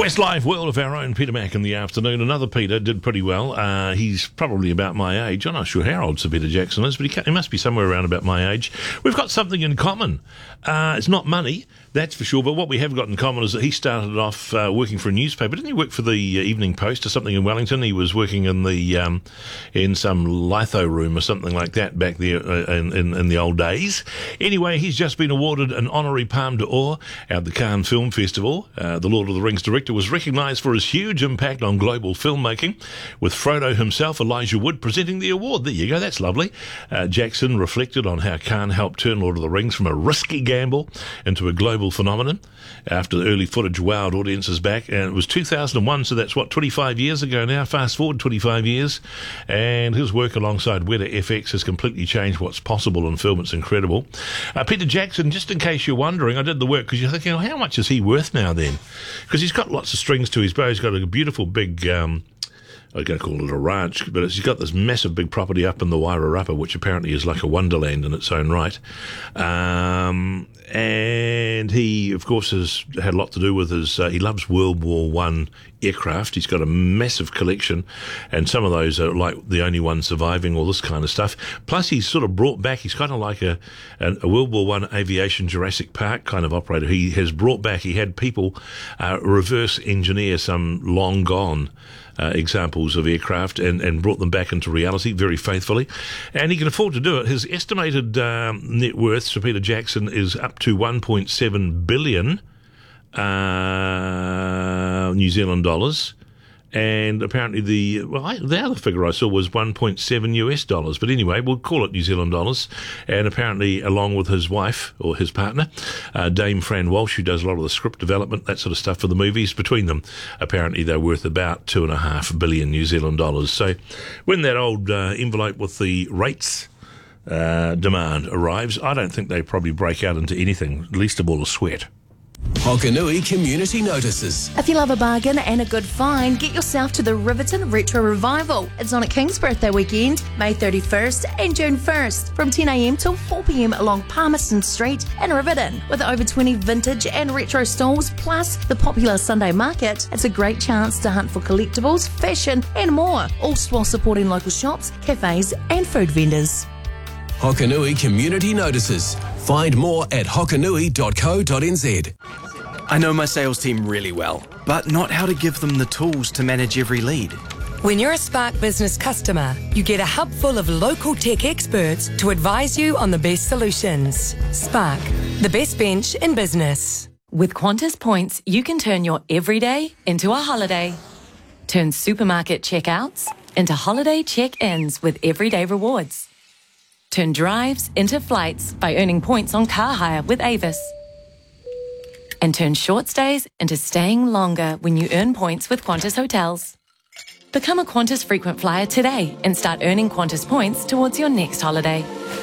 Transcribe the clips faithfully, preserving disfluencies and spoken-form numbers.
Westlife World of our own Peter Mack in the afternoon. Another Peter did pretty well. Uh, he's probably about my age. I'm not sure how old Sir Peter Jackson is, but he, can, he must be somewhere around about my age. We've got something in common. Uh, it's not money, that's for sure, but what we have got in common is that he started off uh, working for a newspaper. Didn't he work for the uh, Evening Post or something in Wellington? He was working in the um, in some litho room or something like that back there uh, in, in, in the old days. Anyway, he's just been awarded an honorary Palme d'Or at the Cannes Film Festival. Uh, the Lord of the Rings director was recognised for his huge impact on global filmmaking, with Frodo himself, Elijah Wood, presenting the award. There you go, that's lovely. Uh, Jackson reflected on how Cannes helped turn Lord of the Rings from a risky gamble into a global phenomenon after the early footage wowed audiences back. And it was two thousand one, so that's what, twenty-five years ago now. Fast forward twenty-five years, and his work alongside Weta F X has completely changed what's possible in film. It's incredible. Uh, Peter Jackson, just in case you're wondering, I did the work because you're thinking, oh, how much is he worth now then? Because he's got lots of strings to his bow. He's got a beautiful big, um, I'm going to call it a ranch, but he's got this massive big property up in the Wairarapa, which apparently is like a wonderland in its own right. Um, and he, of course, has had a lot to do with his, uh, he loves World War One aircraft. He's got a massive collection, and some of those are like the only ones surviving, all this kind of stuff. Plus, he's sort of brought back, he's kind of like a, a, a World War One aviation Jurassic Park kind of operator. He has brought back, he had people uh, reverse engineer some long gone Uh, examples of aircraft and, and brought them back into reality very faithfully. And he can afford to do it. His estimated um, net worth, Sir Peter Jackson, is up to one point seven billion uh, New Zealand dollars. And apparently the, well, I, the other figure I saw was one point seven U S dollars. But anyway, we'll call it New Zealand dollars. And apparently, along with his wife, or his partner, uh, Dame Fran Walsh, who does a lot of the script development, that sort of stuff for the movies, between them, apparently they're worth about two and a half billion New Zealand dollars. So when that old uh, envelope with the rates uh, demand arrives, I don't think they probably break out into anything, least of all a sweat. Hokanui Community Notices. If you love a bargain and a good find, get yourself to the Riverton Retro Revival. It's on at King's Birthday weekend, May thirty-first and June first, from ten a.m. till four p.m. along Palmerston Street in Riverton. With over twenty vintage and retro stalls, plus the popular Sunday market, it's a great chance to hunt for collectibles, fashion and more, all while supporting local shops, cafes and food vendors. Hokanui Community Notices. Find more at hokanui dot co dot n z. I know my sales team really well, but not how to give them the tools to manage every lead. When you're a Spark Business customer, you get a hub full of local tech experts to advise you on the best solutions. Spark, the best bench in business. With Qantas points, you can turn your everyday into a holiday. Turn supermarket checkouts into holiday check-ins with everyday rewards. Turn drives into flights by earning points on car hire with Avis. And turn short stays into staying longer when you earn points with Qantas Hotels. Become a Qantas frequent flyer today and start earning Qantas points towards your next holiday.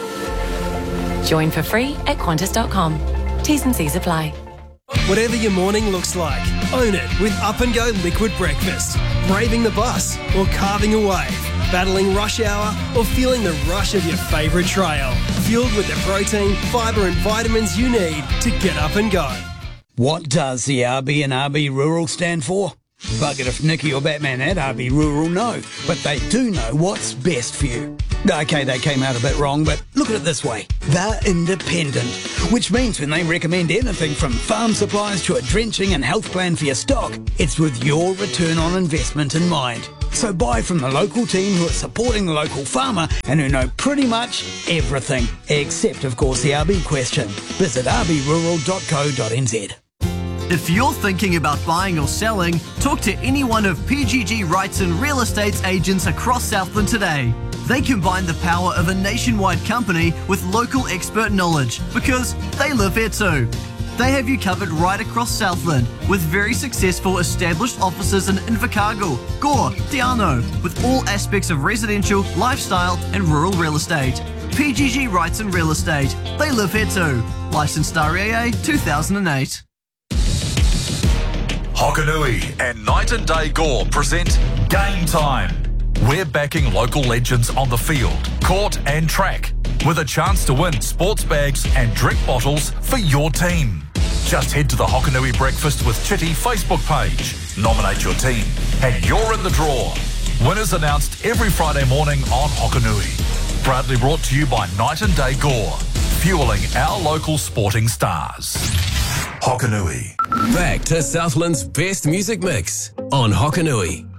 Join for free at qantas dot com. T's and C's apply. Whatever your morning looks like, own it with Up and Go Liquid Breakfast. Braving the bus or carving a wave, battling rush hour or feeling the rush of your favourite trail. Fueled with the protein, fibre and vitamins you need to get up and go. What does the R B and R B Rural stand for? Bugger if Nicky or Batman at R B Rural know, but they do know what's best for you. Okay, they came out a bit wrong, but look at it this way. They're independent, which means when they recommend anything from farm supplies to a drenching and health plan for your stock, it's with your return on investment in mind. So buy from the local team who are supporting the local farmer and who know pretty much everything, except, of course, the R B question. Visit r b rural dot co dot n z. If you're thinking about buying or selling, talk to any one of P G G Wrights and Real Estate's agents across Southland today. They combine the power of a nationwide company with local expert knowledge because they live here too. They have you covered right across Southland with very successful established offices in Invercargill, Gore, Te Anau, with all aspects of residential, lifestyle and rural real estate. P G G Wrights and Real Estate. They live here too. Licensed R A A two thousand eight. Hokanui and Night and Day Gore present Game Time. We're backing local legends on the field, court and track with a chance to win sports bags and drink bottles for your team. Just head to the Hokanui Breakfast with Chitty Facebook page, nominate your team, and you're in the draw. Winners announced every Friday morning on Hokanui. Proudly brought to you by Night and Day Gore, fueling our local sporting stars. Hokanui. Back to Southland's best music mix on Hokanui.